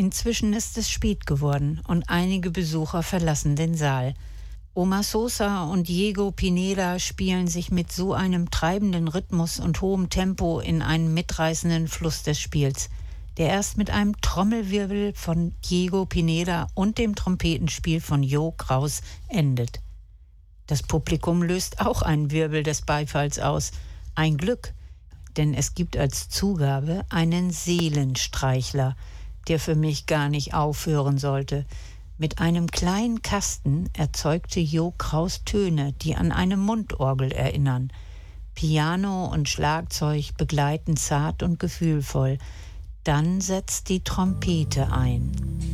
Inzwischen ist es spät geworden und einige Besucher verlassen den Saal. Oma Sosa und Diego Pineda spielen sich mit so einem treibenden Rhythmus und hohem Tempo in einen mitreißenden Fluss des Spiels, der erst mit einem Trommelwirbel von Diego Pineda und dem Trompetenspiel von Jo Kraus endet. Das Publikum löst auch einen Wirbel des Beifalls aus. Ein Glück, denn es gibt als Zugabe einen Seelenstreichler, der für mich gar nicht aufhören sollte. Mit einem kleinen Kasten erzeugte Jo Kraus Töne, die an eine Mundorgel erinnern. Piano und Schlagzeug begleiten zart und gefühlvoll. Dann setzt die Trompete ein.